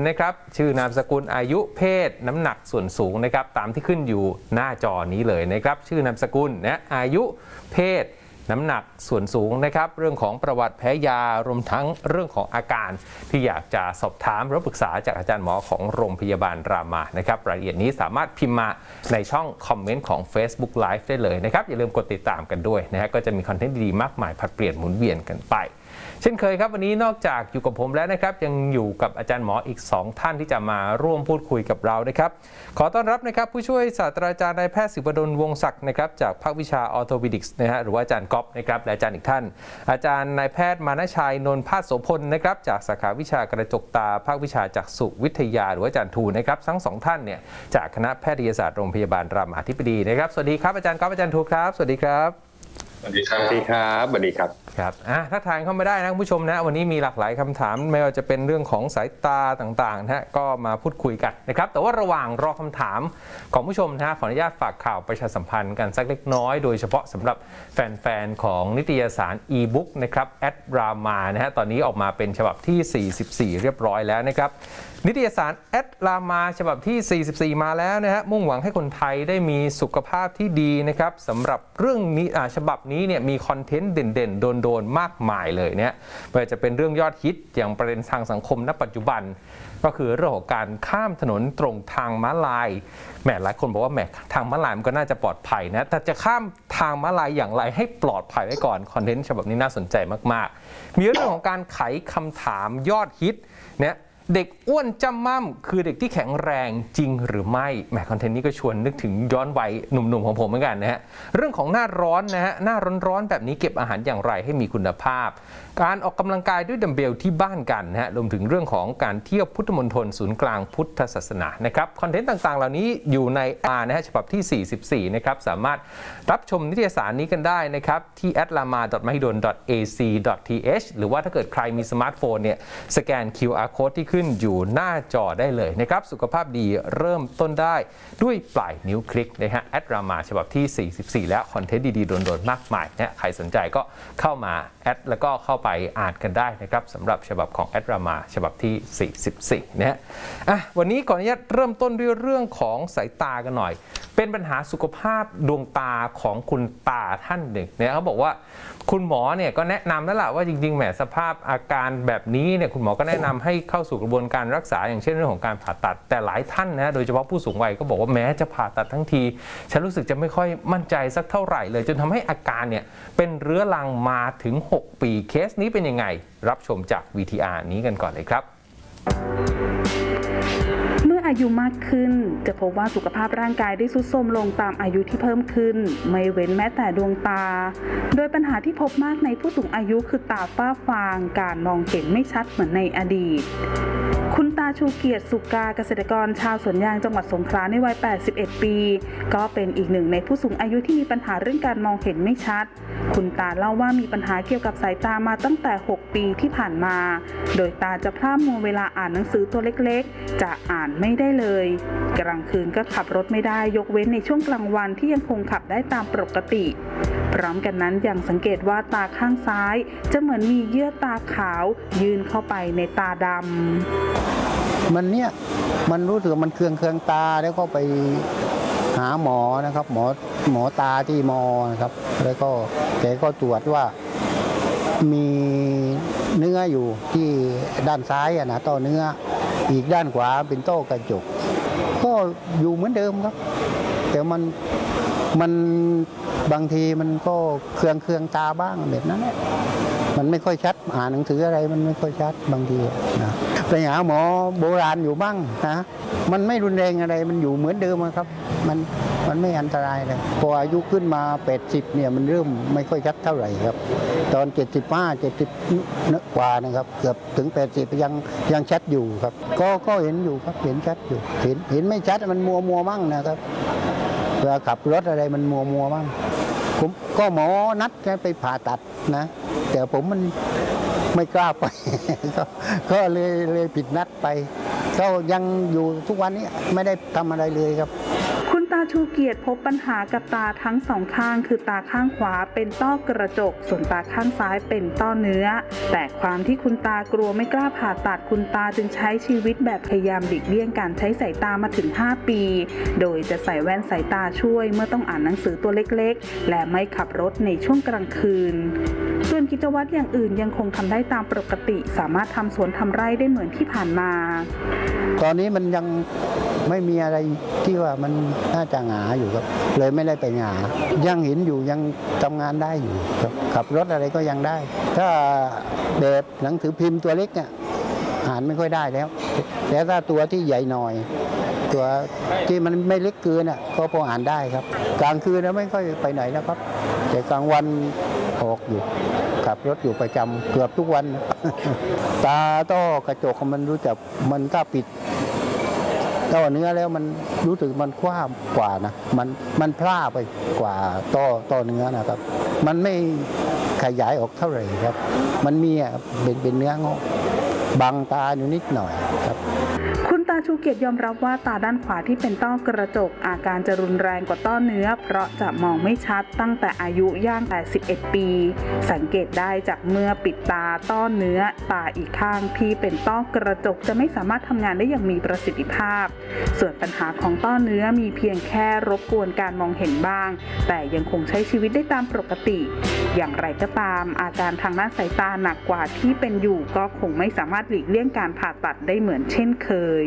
นะครับชื่อนามสกุลอายุเพศน้ำหนักส่วนสูงนะครับตามที่ขึ้นอยู่หน้าจอนี้เลยนะครับชื่อนามสกุลนะอายุเพศน้ำหนักส่วนสูงนะครับเรื่องของประวัติแพ้ยารวมทั้งเรื่องของอาการที่อยากจะสอบถามหรือปรึกษาจากอาจารย์หมอของโรงพยาบาลรามานะครับรายละเอียดนี้สามารถพิมพ์มาในช่องคอมเมนต์ของ Facebook Live ได้เลยนะครับอย่าลืมกดติดตามกันด้วยนะฮะก็จะมีคอนเทนต์ดีๆมากมายผลัดเปลี่ยนหมุนเวียนกันไปเช่นเคยครับวันนี้นอกจากอยู่กับผมแล้วนะครับยังอยู่กับอาจารย์หมออีก2ท่านที่จะมาร่วมพูดคุยกับเรานะครับขอต้อนรับนะครับผู้ช่วยศาสตราจารย์นายแพทย์ศิวดลวงศ์ศักดิ์นะครับจากภาควิชาออร์โทปิดิกส์นะฮะหรือว่าอาจารย์ก๊อฟนะครับและอาจารย์อีกท่านอาจารย์นายแพทย์มานชัยนนท์ภาสโสพลนะครับจากสาขาวิชากระจกตาภาควิชาจักษุวิทยาหรือว่าอาจารย์ทูนะครับทั้ง2ท่านเนี่ยจากคณะแพทยศาสตร์โรงพยาบาลรามาธิบดีนะครับสวัสดีครับอาจารย์ก๊อฟอาจารย์ทูครับสวัสดีครับสวัสดีครับสวัสดีครับสวัสดีครับครับทักทายเข้ามาได้นะคุณผู้ชมนะวันนี้มีหลากหลายคำถามไม่ว่าจะเป็นเรื่องของสายตาต่างๆนะก็มาพูดคุยกันนะครับแต่ว่าระหว่างรอคำถามของผู้ชมนะขออนุญาตฝากข่าวประชาสัมพันธ์กันสักเล็กน้อยโดยเฉพาะสำหรับแฟนๆของนิตยสาร e-book นะครับ@rama นะฮะตอนนี้ออกมาเป็นฉบับที่44เรียบร้อยแล้วนะครับนิตยสาร@rama ฉบับที่44มาแล้วนะฮะมุ่งหวังให้คนไทยได้มีสุขภาพที่ดีนะครับสำหรับเรื่องนี้ฉบับนี้เนี่ยมีคอนเทนต์เด่นๆโดนๆมากมายเลยเนี่ยไม่ว่าจะเป็นเรื่องยอดฮิตอย่างประเด็นทางสังคมณปัจจุบันก็คือเรื่องของการข้ามถนนตรงทางม้าลายแหมหลายคนบอกว่าแหมทางม้าลายมันก็น่าจะปลอดภัยนะแต่จะข้ามทางม้าลายอย่างไรให้ปลอดภัยไว้ก่อนคอนเทนต์ฉบับนี้น่าสนใจมากๆมีเรื่องของการไขคำถามยอดฮิตเนี่ยเด็กอ้วนจำม่ำคือเด็กที่แข็งแรงจริงหรือไม่แหมคอนเทนต์นี้ก็ชวนนึกถึงย้อนวัยหนุ่มๆของผมเหมือนกันนะฮะเรื่องของหน้าร้อนนะฮะหน้าร้อนๆแบบนี้เก็บอาหารอย่างไรให้มีคุณภาพการออกกำลังกายด้วยดัมเบลที่บ้านกันนะฮะรวมถึงเรื่องของการเที่ยวพุทธมณฑลศูนย์กลางพุทธศาสนานะครับคอนเทนต์ต่างๆเหล่านี้อยู่ในนะฮะฉบับที่44นะครับสามารถรับชมนิตยสารนี้กันได้นะครับที่ @rama.mahidol.ac.th หรือว่าถ้าเกิดใครมีสมาร์ทโฟนเนี่ยสแกน QR Code ที่ขึ้นอยู่หน้าจอได้เลยนะครับสุขภาพดีเริ่มต้นได้ด้วยปลายนิ้วคลิกนะฮะ@rama ฉบับที่44แล้วคอนเทนต์ดีๆโดนๆมากมายนะใครสนใจก็เข้ามาแล้วก็เข้าไปอ่านกันได้นะครับสำหรับฉบับของ@rama ฉบับที่44นะฮะวันนี้ขออนุญาตเริ่มต้นด้วยเรื่องของสายตากันหน่อยเป็นปัญหาสุขภาพดวงตาของคุณตาท่านหนึ่งเนี่ยเขาบอกว่าคุณหมอเนี่ยก็แนะนำแล้วล่ะว่าจริงๆแหมสภาพอาการแบบนี้เนี่ยคุณหมอก็แนะนำให้เข้าสู่กระบวนการรักษาอย่างเช่นเรื่องของการผ่าตัดแต่หลายท่านนะโดยเฉพาะผู้สูงวัยก็บอกว่าแม้จะผ่าตัดทั้งทีฉันรู้สึกจะไม่ค่อยมั่นใจสักเท่าไหร่เลยจนทำให้อาการเนี่ยเป็นเรื้อรังมาถึง6ปีเคสนี้เป็นยังไงรับชมจาก VTR นี้กันก่อนเลยครับเมื่ออายุมากขึ้นจะพบว่าสุขภาพร่างกายได้ทรุดโทรมลงตามอายุที่เพิ่มขึ้นไม่เว้นแม้แต่ดวงตาโดยปัญหาที่พบมากในผู้สูงอายุคือตาฝ้าฟางการมองเห็นไม่ชัดเหมือนในอดีตคุณตาชูเกียรติสุกาเกษตรกรชาวสวนยางจังหวัดสงขลาในวัย81ปีก็เป็นอีกหนึ่งในผู้สูงอายุที่มีปัญหาเรื่องการมองเห็นไม่ชัดคุณตาเล่าว่ามีปัญหาเกี่ยวกับสายตามาตั้งแต่6ปีที่ผ่านมาโดยตาจะพร่ามัวเวลาอ่านหนังสือตัวเล็กๆจะอ่านไม่ได้เลยกลางคืนก็ขับรถไม่ได้ยกเว้นในช่วงกลางวันที่ยังคงขับได้ตามปกติพร้อมกันนั้นยังสังเกตว่าตาข้างซ้ายจะเหมือนมีเยื่อตาขาวยื่นเข้าไปในตาดำมันรู้สึกมันเคืองตาแล้วก็ไปหาหมอนะครับหมอตาที่มอนะครับแล้วก็แกก็ตรวจว่ามีเนื้ออยู่ที่ด้านซ้ายนะต้อเนื้ออีกด้านขวาเป็นต้อกระจกก็อยู่เหมือนเดิมครับแต่มันบางทีมันก็เคืองตาบ้างแบบนั้นมันไม่ค่อยชัดอ่านหนังสืออะไรมันไม่ค่อยชัดบางทีนะไปหาหมอโบราณอยู่บ้างนะมันไม่รุนแรงอะไรมันอยู่เหมือนเดิมครับมันไม่อันตรายเลยพออายุขึ้นมา80เนี่ยมันเริ่มไม่ค่อยชัดเท่าไหร่ครับตอน75 70กว่านะครับเกือบถึง80ยังชัดอยู่ครับก็เห็นอยู่ครับเห็นชัดอยู่เห็นไม่ชัดมันมัวมั่งนะครับเวลาขับรถอะไรมันมัวมั่งผมก็หมอนัดไปผ่าตัดนะแต่ผมมันไม่กล้าไป ก็เลยผิดนัดไปก็ยังอยู่ทุกวันนี้ไม่ได้ทำอะไรเลยครับคุณตาชูเกียรติพบปัญหากับตาทั้งสองข้างคือตาข้างขวาเป็นต้อกระจกส่วนตาข้างซ้ายเป็นต้อเนื้อแต่ความที่คุณตากลัวไม่กล้าผ่าตัดคุณตาจึงใช้ชีวิตแบบพยายามหลีกเลี่ยงการใช้สายตามาถึง5 ปีโดยจะใส่แว่นสายตาช่วยเมื่อต้องอ่านหนังสือตัวเล็กๆและไม่ขับรถในช่วงกลางคืนส่วนกิจวัตรอย่างอื่นยังคงทำได้ตามปกติสามารถทำสวนทำไร่ได้เหมือนที่ผ่านมาตอนนี้มันยังไม่มีอะไรที่ว่ามันน่าจะหงาอยู่ครับเลยไม่ได้ไปหงายังเห็นอยู่ยังทำงานได้อยู่ครับขับรถอะไรก็ยังได้ถ้าแบบหนังสือพิมพ์ตัวเล็กเนี่ยอ่านไม่ค่อยได้แล้วแต่ถ้าตัวที่ใหญ่หน่อยตัวที่มันไม่เล็กเกินอ่ะก็พออ่านได้ครับกลางคืนแล้วไม่ค่อยไปไหนนะครับแต่กลางวันออกอยู่ขับรถอยู่ประจำเกือบทุกวัน ตาต้อกระจกมันรู้จักมันถ้าปิดต้อเนื้อแล้วมันรู้สึกมันคว้ากว่านะมันพร่าไปกว่าต้อเนื้อนะครับมันไม่ขยายออกเท่าไหร่ครับมันมีเป็นเนื้องอกบังตาอยู่นิดหน่อยครับคุณตาชูเกียรติยอมรับว่าตาด้านขวาที่เป็นต้อกระจกอาการจะรุนแรงกว่าต้อเนื้อเพราะจะมองไม่ชัดตั้งแต่อายุย่าง81 ปีสังเกตได้จากเมื่อปิดตาต้อเนื้อตาอีกข้างที่เป็นต้อกระจกจะไม่สามารถทำงานได้อย่างมีประสิทธิภาพส่วนปัญหาของต้อเนื้อมีเพียงแค่รบกวนการมองเห็นบ้างแต่ยังคงใช้ชีวิตได้ตามปกติอย่างไรก็ตามอาการทางด้านสายตาหนักกว่าที่เป็นอยู่ก็คงไม่สามารถหลีกเลี่ยงการผ่าตัดได้เหมือนเช่นเคย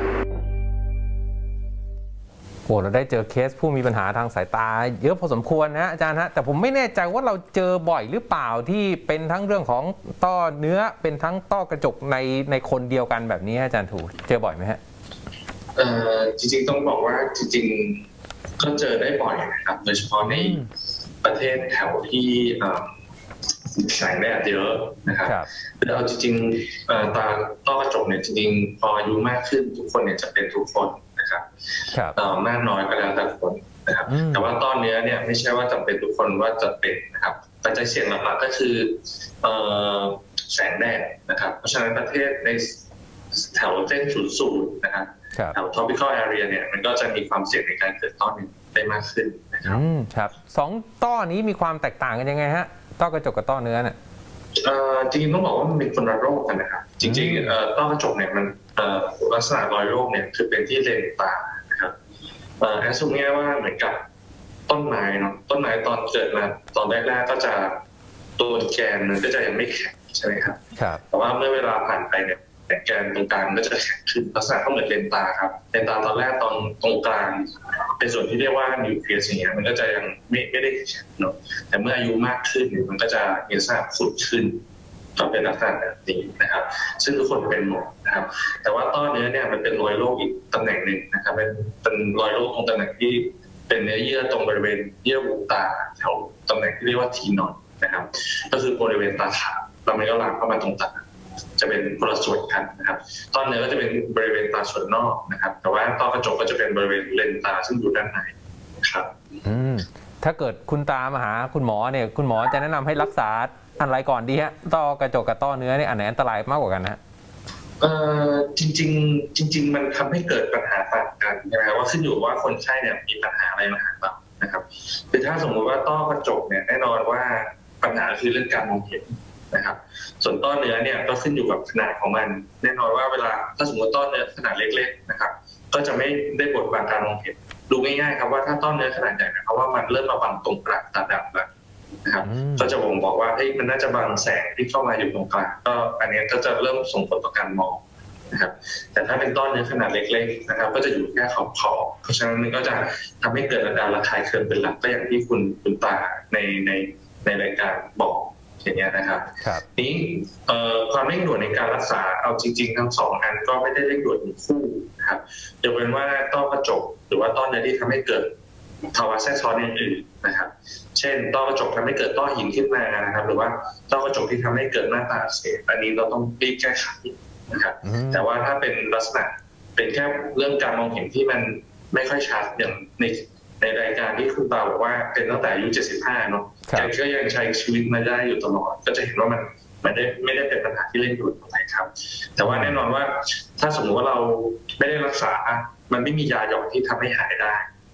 โอ้เราได้เจอเคสผู้มีปัญหาทางสายตาเยอะพอสมควรนะอาจารย์ฮะแต่ผมไม่แน่ใจว่าเราเจอบ่อยหรือเปล่าที่เป็นทั้งเรื่องของต้อเนื้อเป็นทั้งต้อกระจกในคนเดียวกันแบบนี้อาจารย์ถูกเจอบ่อยไหมฮะจริงๆต้องบอกว่าจริงๆก็เจอได้บ่อยนะครับโดยเฉพาะในประเทศแถวที่แสงแดดเยอะนะครับแต่เอาจริงๆตาต้อกระจกเนี่ยจริงๆพออายุมากขึ้นทุกคนเนี่ยจะเป็นทุกคนนะครับมากน้อยก็แล้วแต่คนนะครับแต่ว่าต้อเนื้อเนี่ยไม่ใช่ว่าจำเป็นทุกคนว่าจะเป็นนะครับปัจจัยเสี่ยงหลักๆก็คือแสงแดดนะครับเพราะฉะนั้นประเทศในแถวเส้นศูนย์สูตรนะครับแถว tropical area เนี่ยมันก็จะมีความเสี่ยงในการเกิดต้อเนื้อได้มากขึ้นนะครับครับสองต้อนี้มีความแตกต่างกันยังไงฮะต้อกระจกกับต้อเนื้อเนี่ยจริงๆต้องบอกว่ามันเป็นคนละโรคกันนะครับจริงๆต้อกระจกเนี่ยมันลักษณะรอยโรคเนี่ยคือเป็นที่เลนตานะครับแอสซูมง่ายว่าเหมือนกับต้นไม้เนาะต้นไม้ตอนเกิดมาตอนแรกๆก็จะตัวแกนมันก็จะยังไม่แข็งใช่ไหมครับแต่ว่าเมื่อเวลาผ่านไปเนี่ยแกนตรงกลางก็จะแข็งขึ้นลักษณะก็เหมือนเลนตาครับเลนตาตอนแรกตอนตรงกลางเป็นส่วนที่เรียกว่านิวเคลียสอย่างเงี้ยมันก็จะยังไม่ได้แข็งเนาะแต่เมื่ออายุมากขึ้นมันก็จะมีลักษณะขุ่นขึ้นก็เป็นลักษณะแบบนี้นะครับซึ่งทุกคนเป็นหมดนะครับแต่ว่าต้อเนื้อเนี่ยมันเป็นรอยโรคอีกตำแหน่งหนึ่งนะครับเป็นรอยโรคตรงตำแหน่งที่เป็นเนื้อเยื่อตรงบริเวณเยื่อบุตาแถวตำแหน่งที่เรียกว่าทีนอดนะครับก็คือบริเวณตาขาวแล้วมันก็ลามเข้ามาตรงตาจะเป็นคนละส่วนกันนะครับต้อเนื้อก็จะเป็นบริเวณตาส่วนนอกนะครับแต่ว่าต้อกระจกก็จะเป็นบริเวณเลนตาซึ่งอยู่ด้านในครับถ้าเกิดคุณตามาหาคุณหมอเนี่ยคุณหมอจะแนะนำให้รักษาอะไรก่อนดีฮะต้อกระจกกับต้อเนื้อเนี่ยอันไหนอันตรายมากกว่ากันนะจริงมันทำให้เกิดปัญหาต่างกันนะครับว่าขึ้นอยู่ว่าคนไข้เนี่ยมีปัญหาอะไรมาหาเรานะครับคือถ้าสมมติว่าต้อกระจกเนี่ยแน่นอนว่าปัญหาคือเรื่องการมองเห็นนะครับส่วนต้อเนื้อเนี่ยก็ขึ้นอยู่กับขนาดของมันแน่นอนว่าเวลาถ้าสมมติต้อเนื้อขนาดเล็กๆนะครับก็จะไม่ได้บทบาทการมองเห็นดูง่ายๆครับว่าถ้าต้อเนื้อขนาดใหญ่เพราะว่ามันเริ่มมาบังตรงกลางตาดำแล้วนะครับก็จะบอกว่ามันน่าจะบังแสงที่เข้ามาอยู่ตรงกลางก็อันนี้ก็จะเริ่มส่งผลต่อการมองนะครับแต่ถ้าเป็นต้อเนื้อขนาดเล็กๆนะครับก็จะอยู่แค่ขอบเพราะฉะนั้นมันก็จะทำให้เกิดอาการระคายเคืองเป็นหลักก็อย่างที่คุณตาในรายการบอกอย่างเงี้ยนะครับนี้ความเร่งด่วนในการรักษาเอาจริงๆทั้งสองอันก็ไม่ได้เร่งด่วนทั้งคู่นะครับยกเว้นว่าต้อกระจกหรือว่าต้อเนื้อที่ทำให้เกิดภาวะแทรกซ้อนอื่นๆนะครับเช่นต้อกระจกทำให้เกิดต้อหินขึ้นมานะครับหรือว่าต้อกระจกที่ทำให้เกิดหน้าตาอักเสบอันนี้เราต้องรีบแก้ไขนะครับแต่ว่าถ้าเป็นลักษณะเป็นแค่เรื่องการมองเห็นที่มันไม่ค่อยชัดอย่างในรายการที่คุณตาบอกว่าเป็นตั้งแต่อายุ75เนาะแกก็ยังใช้ชีวิตมาได้อยู่ตลอดก็จะเห็นว่ามันไม่ได้เป็นปัญหาที่เร่งด่วนอะไรครับแต่ว่าแน่นอนว่าถ้าสมมติว่าเราไม่ได้รักษามันไม่มียาหยอดที่ทำให้หายได้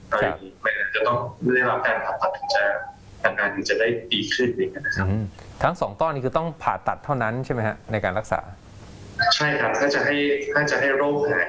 อะไรอย่างนี้มันจะต้องได้รับการผ่าตัดถึงจะอาการถึงจะได้ดีขึ้นอย่างนี้นะครับทั้ง2 ต้อนี่คือต้องผ่าตัดเท่านั้นใช่ไหมฮะในการรักษาใช่ครับถ้าจะให้โรคหาย